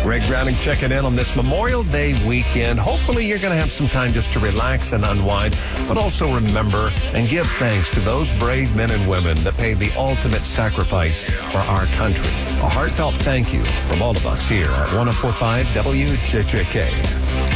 Greg Browning checking in on this Memorial Day weekend. Hopefully you're going to have some time just to relax and unwind, but also remember and give thanks to those brave men and women that paid the ultimate sacrifice for our country. A heartfelt thank you from all of us here at 104.5 WJJK.